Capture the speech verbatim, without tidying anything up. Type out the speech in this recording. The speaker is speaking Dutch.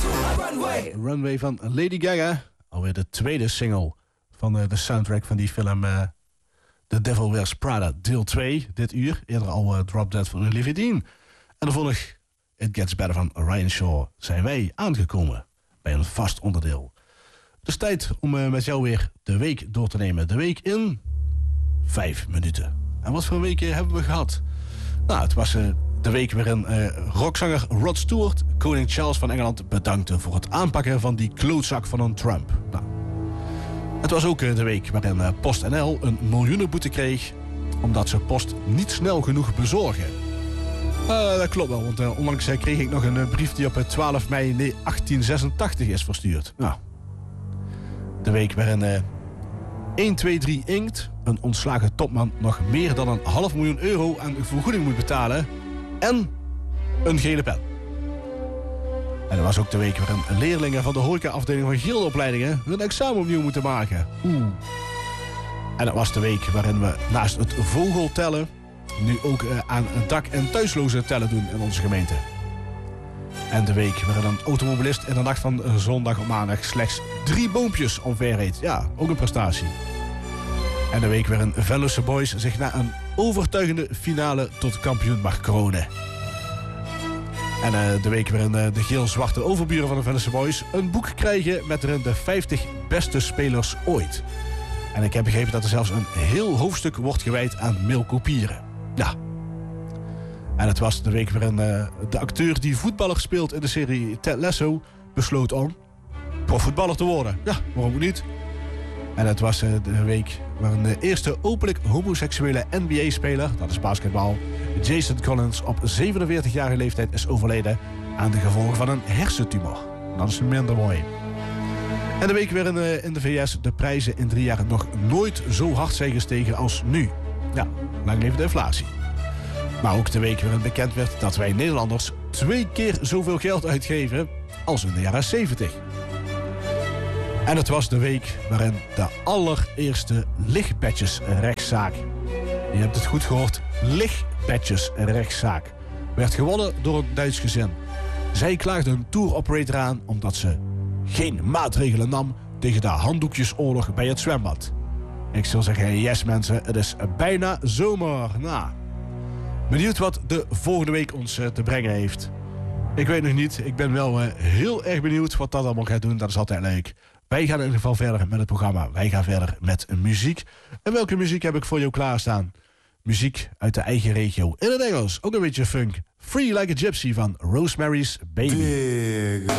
Runway. Runway van Lady Gaga. Alweer de tweede single van uh, de soundtrack van die film uh, The Devil Wears Prada deel twee. Dit uur. Eerder al uh, Drop Dead van Olivia Dean. En de volgende It Gets Better van Ryan Shaw zijn wij aangekomen bij een vast onderdeel. Dus tijd om uh, met jou weer de week door te nemen. De week in vijf minuten. En wat voor een week hebben we gehad? Nou, het was uh, de week waarin uh, rockzanger Rod Stewart koning Charles van Engeland bedankte voor het aanpakken van die klootzak van een Trump. Nou, het was ook uh, de week waarin uh, PostNL een miljoenenboete kreeg omdat ze post niet snel genoeg bezorgen. Uh, dat klopt wel, want uh, onlangs uh, kreeg ik nog een uh, brief die op uh, twaalf mei achttien zesentachtig is verstuurd. Nou, de week waarin uh, honderdtweeëndertig Inkt, een ontslagen topman, nog meer dan een half miljoen euro aan vergoeding moet betalen en een gele pen. En dat was ook de week waarin leerlingen van de horecaafdeling van Gildeopleidingen hun examen opnieuw moeten maken. Oeh. En dat was de week waarin we naast het vogeltellen nu ook uh, aan dak- en thuislozen tellen doen in onze gemeente. En de week waarin een automobilist in de nacht van zondag op maandag slechts drie boompjes omverreed. Ja, ook een prestatie. En de week waarin Venlose Boys zich na een overtuigende finale tot kampioen mag kronen. En uh, de week waarin uh, de geel-zwarte overburen van de Venlose Boys een boek krijgen met erin de vijftig beste spelers ooit. En ik heb begrepen dat er zelfs een heel hoofdstuk wordt gewijd aan mailkopieren. Ja. En het was de week waarin uh, de acteur die voetballer speelt in de serie Ted Lasso besloot om profvoetballer te worden. Ja, waarom ook niet? En het was uh, de week waarin de eerste openlijk homoseksuele N B A-speler, dat is basketbal, Jason Collins, op zevenenveertigjarige leeftijd is overleden aan de gevolgen van een hersentumor. Dat is minder mooi. En de week waarin uh, in de V S de prijzen in drie jaar nog nooit zo hard zijn gestegen als nu. Ja, lang leven de inflatie. Maar ook de week waarin bekend werd dat wij Nederlanders twee keer zoveel geld uitgeven als in de jaren zeventig. En het was de week waarin de allereerste lichtbedjesrechtszaak, je hebt het goed gehoord, lichtbedjesrechtszaak, werd gewonnen door een Duits gezin. Zij klaagde een tour-operator aan omdat ze geen maatregelen nam tegen de handdoekjesoorlog bij het zwembad. Ik zou zeggen, yes mensen, het is bijna zomer. Nou, benieuwd wat de volgende week ons uh, te brengen heeft. Ik weet nog niet, ik ben wel uh, heel erg benieuwd wat dat allemaal gaat doen. Dat is altijd leuk. Wij gaan in ieder geval verder met het programma. Wij gaan verder met muziek. En welke muziek heb ik voor jou klaarstaan? Muziek uit de eigen regio. In het Engels, ook een beetje funk. Free Like a Gypsy van Rosemary's Baby. Big.